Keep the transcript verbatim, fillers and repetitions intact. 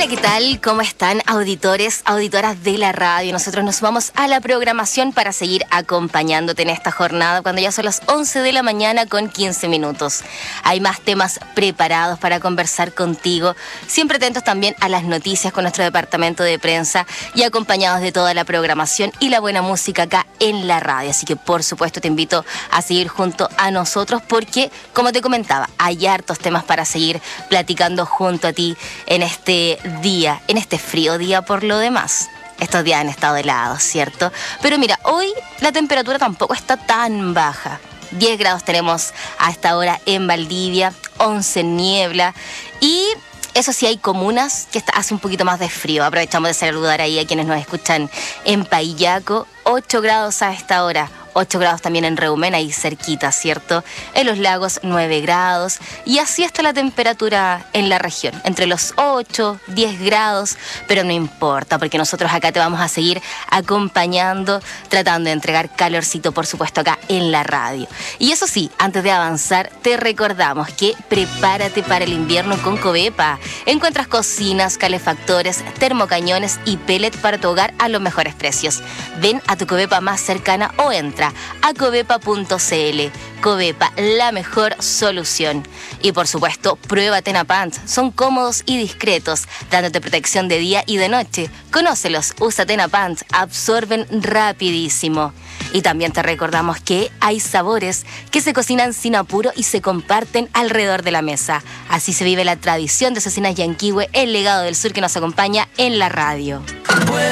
Hola, ¿qué tal? ¿Cómo están, auditores, auditoras de la radio? Nosotros nos vamos a la programación para seguir acompañándote en esta jornada cuando ya son las once de la mañana con quince minutos. Hay más temas preparados para conversar contigo, siempre atentos también a las noticias con nuestro departamento de prensa y acompañados de toda la programación y la buena música acá en la radio. Así que, por supuesto, te invito a seguir junto a nosotros porque, como te comentaba, hay hartos temas para seguir platicando junto a ti en este día, en este frío día por lo demás. Estos días han estado helados, ¿cierto? Pero mira, hoy la temperatura tampoco está tan baja. diez grados tenemos a esta hora en Valdivia, once en Niebla y eso sí, hay comunas que está, hace un poquito más de frío. Aprovechamos de saludar ahí a quienes nos escuchan en Paillaco, ocho grados a esta hora. ocho grados también en Reumen, ahí cerquita, ¿cierto? En Los Lagos, nueve grados. Y así está la temperatura en la región, entre los ocho, diez grados. Pero no importa, porque nosotros acá te vamos a seguir acompañando, tratando de entregar calorcito, por supuesto, acá en la radio. Y eso sí, antes de avanzar, te recordamos que prepárate para el invierno con Covepa. Encuentras cocinas, calefactores, termocañones y pellet para tu hogar a los mejores precios. Ven a tu Covepa más cercana o entra a covepa punto cl. Covepa, la mejor solución. Y por supuesto, prueba Tenapants. Son cómodos y discretos, dándote protección de día y de noche. Conócelos, usa Tenapants, absorben rapidísimo. Y también te recordamos que hay sabores que se cocinan sin apuro y se comparten alrededor de la mesa. Así se vive la tradición de Cecinas Yanquihue, el legado del sur que nos acompaña en la radio.